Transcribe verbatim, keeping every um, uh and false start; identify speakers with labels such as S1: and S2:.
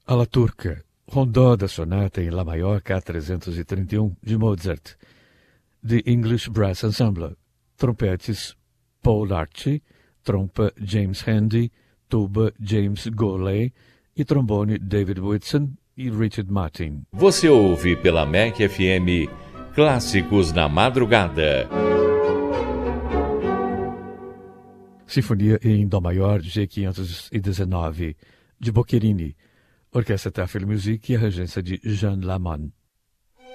S1: À la turca, Rondó da sonata em Lá maior K trezentos e trinta e um de Mozart. The English Brass Ensemble. Trompetes Paul Archie, trompa James Handy, tuba James Goley e trombone David Whitson e Richard Martin.
S2: Você ouve pela M E C F M Clássicos na Madrugada.
S1: Sinfonia em Dó maior G quinhentos e dezenove de Boccherini. Orquestra Tafel Music e a regência de Jean Lamont.